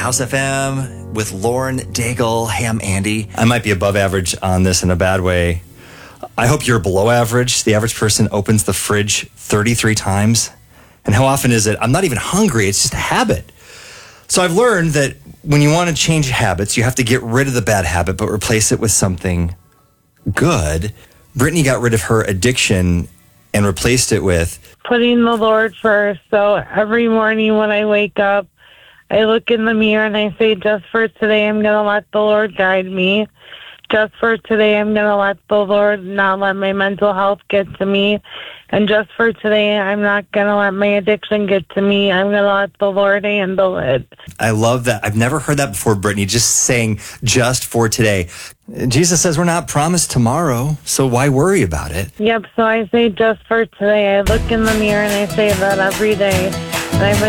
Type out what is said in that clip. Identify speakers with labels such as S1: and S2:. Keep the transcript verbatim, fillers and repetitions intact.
S1: House F M with Lauren Daigle. Hey, I'm Andy.
S2: I might be above average on this in a bad way. I hope you're below average. The average person opens the fridge thirty-three times. And how often is it? I'm not even hungry. It's just a habit. So I've learned that when you want to change habits, you have to get rid of the bad habit, but replace it with something good. Brittany got rid of her addiction and replaced it with
S3: putting the Lord first. So every morning when I wake up, I look in the mirror and I say, just for today, I'm going to let the Lord guide me. Just for today, I'm going to let the Lord not let my mental health get to me. And just for today, I'm not going to let my addiction get to me. I'm going to let the Lord handle it.
S2: I love that. I've never heard that before, Brittany, just saying just for today. Jesus says we're not promised tomorrow, so why worry about it?
S3: Yep, so I say just for today. I look in the mirror and I say that every day. And I